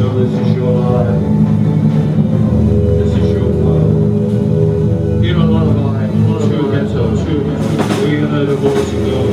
So this is your life. This is your world. You know, lullaby, true ghetto, true ghetto. We heard a voice go.